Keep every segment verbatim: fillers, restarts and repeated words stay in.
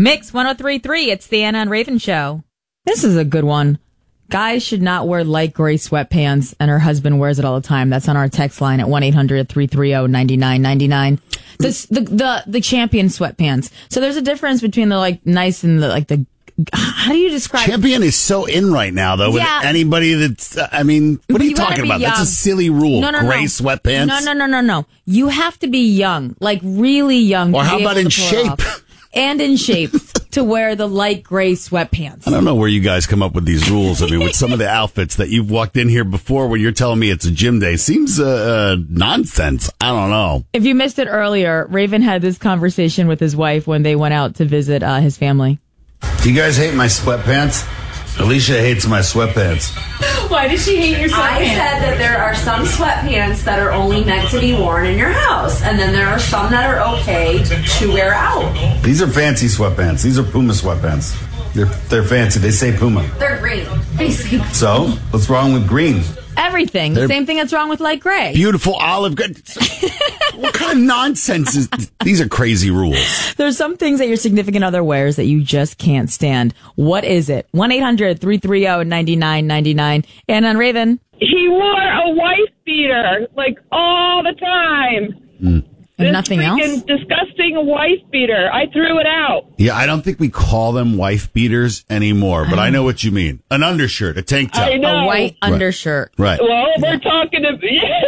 Mix one oh three point three. It's the Anna and Raven Show. This is a good one. Guys should not wear light gray sweatpants, and her husband wears it all the time. That's on our text line at one eight hundred three three zero nine nine nine nine. This, the, the, the Champion sweatpants. So there's a difference between the like nice and the like the, how do you describe Champion is so in right now, though. With yeah. anybody that's, uh, I mean, what But are you, you talking about? young. That's a silly rule. No, no, Gray no. sweatpants. No, no, no, no, no. You have to be young, like really young. Or to how be about able in to pull it shape? off. And in shape to wear the light gray sweatpants. I don't know where you guys come up with these rules. I mean, with some of the outfits that you've walked in here before when you're telling me it's a gym day seems uh, uh, nonsense. I don't know. If you missed it earlier, Raven had this conversation with his wife when they went out to visit uh, his family. Do you guys hate my sweatpants? Alicia hates my sweatpants. Why does she hate your I said that there are some sweatpants that are only meant to be worn in your house, and then there are some that are okay to wear out. These are fancy sweatpants. These are Puma sweatpants. They're they're fancy. They say Puma. They're green, basically. So, what's wrong with green? Everything. They're the same thing that's wrong with light gray. Beautiful olive green. What kind of nonsense is... These are crazy rules. There's some things that your significant other wears that you just can't stand. What is it? one eight hundred three three zero nine nine nine nine. And on Raven. He wore a wife beater, like, all the time. Mm. And nothing else? This freaking disgusting wife beater. I threw it out. Yeah, I don't think we call them wife beaters anymore, but I know what you mean. An undershirt, a tank top. I know. A white Right. undershirt. Right. Well, we're talking to...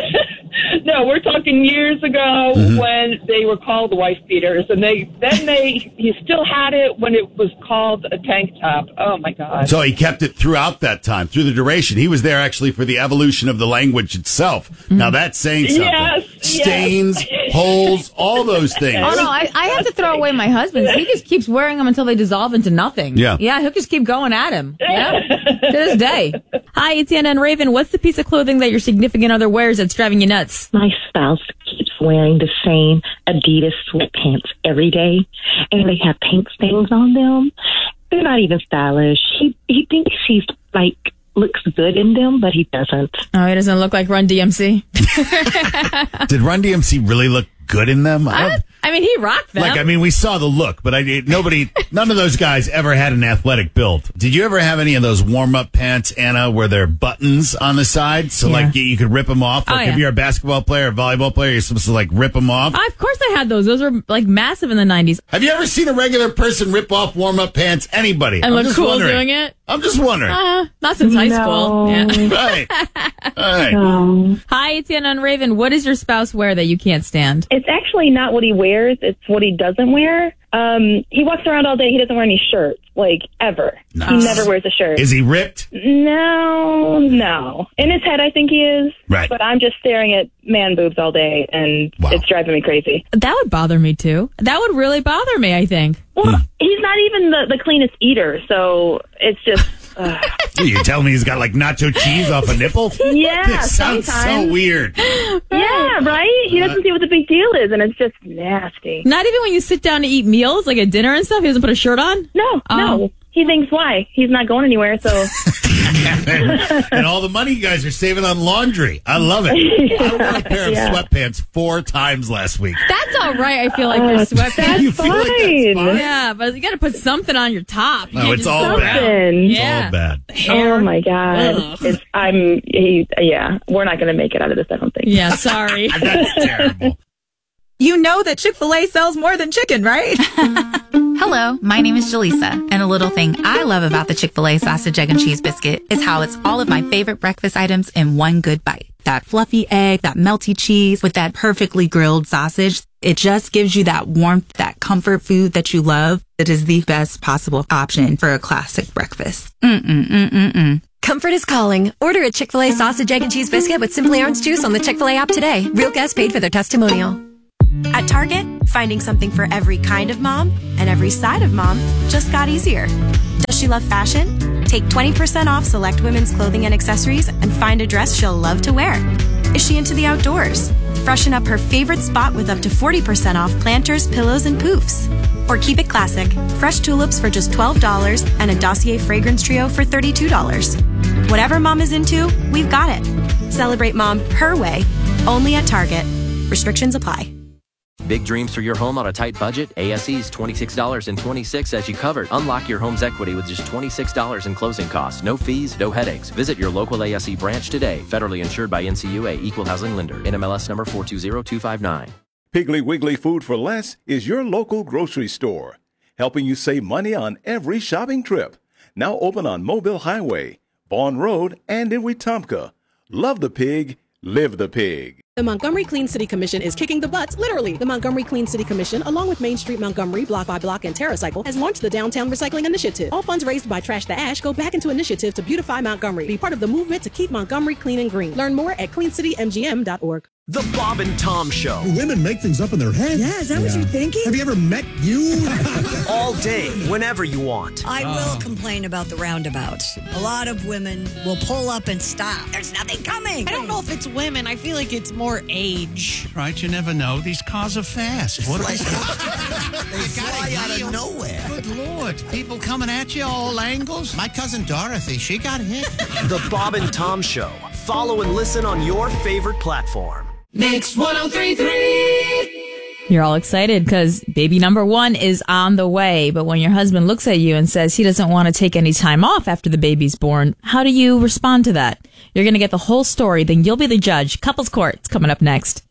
No, we're talking years ago Mm-hmm. when they were called wife beaters, and they then they he still had it when it was called a tank top. Oh my God! So he kept it throughout that time, through the duration. He was there actually for the evolution of the language itself. Mm-hmm. Now that's saying something. Yes, Stains, yes. holes, all those things. Oh, no, I, I have to throw away my husband's. He just keeps wearing them until they dissolve into nothing. Yeah. Yeah, he'll just keep going at him. Yeah. To this day. Hi, it's Anna and Raven. What's the piece of clothing that your significant other wears that's driving you nuts? My spouse keeps wearing the same Adidas sweatpants every day, and they have pink stains on them. They're not even stylish. He he thinks he's like looks good in them, but he doesn't. Oh, he doesn't look like Run D M C. Did Run D M C really look good in them? I, I, I mean, he rocked them. like, I mean, we saw the look, but I did, nobody, none of those guys ever had an athletic build. Did you ever have any of those warm-up pants, Anna, where there are buttons on the side? So, Yeah. like, you, you could rip them off? Oh, Like, yeah. if you're a basketball player or volleyball player, you're supposed to, like, rip them off? Oh, of course I had those. Those were like massive in the nineties. Have you ever seen a regular person rip off warm-up pants? Anybody? And I'm look just cool wondering. doing it? I'm just wondering. Uh, not since high school. Yeah. Right. All right. Um, Hi, it's Anna and Raven. What does your spouse wear that you can't stand? It's actually not what he wears. It's what he doesn't wear. Um, he walks around all day. He doesn't wear any shirts, like, ever. Nice. He never wears a shirt. Is he ripped? No, no. In his head, I think he is. Right. But I'm just staring at man boobs all day, and Wow. it's driving me crazy. That would bother me too. That would really bother me, I think. Well, he's not even the, the cleanest eater, so it's just... Uh, You telling me he's got, like, nacho cheese off a nipple? yeah, This sounds sometimes. so weird. Yeah, right? He doesn't see what the big deal is, and it's just nasty. Not even when you sit down to eat meals, like at dinner and stuff, he doesn't put a shirt on? No, Oh. no. He thinks, why? He's not going anywhere, so... and, and all the money you guys are saving on laundry. I love it. I wore a pair of Yeah. sweatpants four times last week. That's all right, I feel like, for Oh, sweatpants. You feel like that's fine. fine? Yeah, but you got to put something on your top. You No, can't it's just all go bad. around. Something. It's Yeah. all bad. Hair. Oh my God! Ugh. It's I'm he, yeah. We're not going to make it out of this. I don't think. Yeah, sorry. That's terrible. You know that Chick-fil-A sells more than chicken, right? Hello, my name is Jaleesa, and a little thing I love about the Chick-fil-A sausage, egg, and cheese biscuit is how it's all of my favorite breakfast items in one good bite. That fluffy egg, that melty cheese with that perfectly grilled sausage. It just gives you that warmth, that comfort food that you love. It is the best possible option for a classic breakfast. Mm-mm-mm-mm-mm. Comfort is calling. Order a Chick-fil-A sausage, egg, and cheese biscuit with Simply Orange Juice on the Chick-fil-A app today. Real guests paid for their testimonial. At Target, finding something for every kind of mom and every side of mom just got easier. Does she love fashion? Take twenty percent off select women's clothing and accessories and find a dress she'll love to wear. Is she into the outdoors? Freshen up her favorite spot with up to forty percent off planters, pillows, and poofs. Or keep it classic. Fresh tulips for just twelve dollars and a Dossier fragrance trio for thirty-two dollars. Whatever mom is into, we've got it. Celebrate mom her way, only at Target. Restrictions apply. Big dreams for your home on a tight budget? A S E's twenty-six dollars and twenty-six cents as you covered. Unlock your home's equity with just twenty-six dollars in closing costs. No fees, no headaches. Visit your local A S E branch today. Federally insured by N C U A, Equal Housing Lender. N M L S number four two zero two five nine. Piggly Wiggly Food for Less is your local grocery store, helping you save money on every shopping trip. Now open on Mobile Highway, Vaughn Road, and in Wetumpka. Love the pig, live the pig. The Montgomery Clean City Commission is kicking the butts, literally. The Montgomery Clean City Commission, along with Main Street Montgomery, Block by Block, and TerraCycle, has launched the Downtown Recycling Initiative. All funds raised by Trash the Ash go back into initiative to beautify Montgomery. Be part of the movement to keep Montgomery clean and green. Learn more at clean city m g m dot org. The Bob and Tom Show. Women make things up in their head. Yeah, is that yeah. what you're thinking? Have you ever met you? All day, whenever you want. I will oh. complain about the roundabouts. A lot of women will pull up and stop. There's nothing coming. I don't know if it's women. I feel like it's more age. Right, you never know. These cars are fast. What are they? They fly out of nowhere. Good Lord. People coming at you all angles. My cousin Dorothy, she got hit. The Bob and Tom Show. Follow and listen on your favorite platform. Mix one oh three point three. You're all excited because baby number one is on the way. But when your husband looks at you and says he doesn't want to take any time off after the baby's born, how do you respond to that? You're going to get the whole story, then you'll be the judge. Couples Court's coming up next.